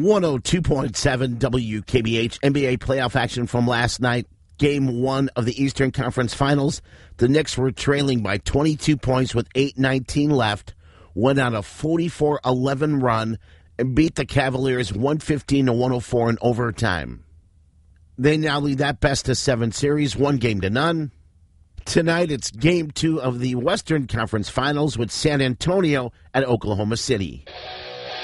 102.7 WKBH NBA playoff action from last night. Game 1 of the Eastern Conference Finals. The Knicks were trailing by 22 points with 8:19 left, went on a 44-11 run, and beat the Cavaliers 115-104 in overtime. They now lead that best-of-7 series, 1-0. Tonight, it's Game 2 of the Western Conference Finals with San Antonio at Oklahoma City.